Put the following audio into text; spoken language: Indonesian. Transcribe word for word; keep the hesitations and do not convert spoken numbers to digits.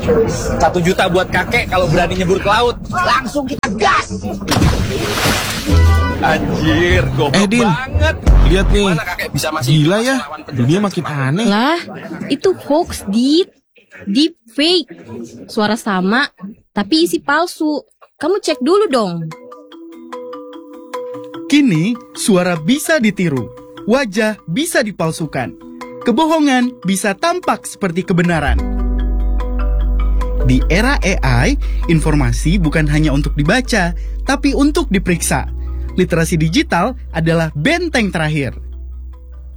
Satu juta buat kakek kalau berani nyebur ke laut. Langsung kita gas. Anjir, goblok Eh, Din, banget. lihat nih. Gimana kakek bisa masih Gila ya, melawan penjajah? dunia makin aneh. Lah, itu hoax, Dit. Deep fake. Suara sama, tapi isi palsu. Kamu cek dulu dong. Kini, suara bisa ditiru, wajah bisa dipalsukan, kebohongan bisa tampak seperti kebenaran. Di era A I, informasi bukan hanya untuk dibaca, tapi untuk diperiksa. Literasi digital adalah benteng terakhir.